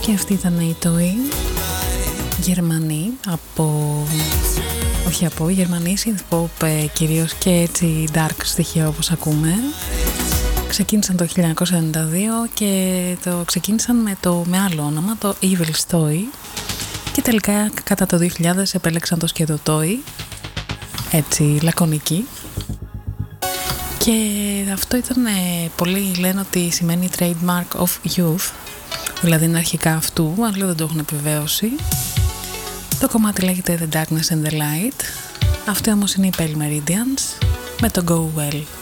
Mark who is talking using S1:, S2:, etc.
S1: Και αυτή ήταν η Toy, Γερμανοί Γερμανοί synth pop, κυρίως και έτσι dark στοιχεία όπως ακούμε. Ξεκίνησαν το 1992 και το ξεκίνησαν με άλλο όνομα, το Evil Toy, και τελικά κατά το 2000 επέλεξαν το σκέτο Toy, έτσι λακωνική. Και αυτό ήταν, πολλοί λένε ότι σημαίνει trademark of youth, δηλαδή είναι αρχικά αυτού, αλλά δεν το έχουν επιβεβαίωση. Το κομμάτι λέγεται The Darkness and the Light. Αυτή όμως είναι η Pale Meridians με το Go Well.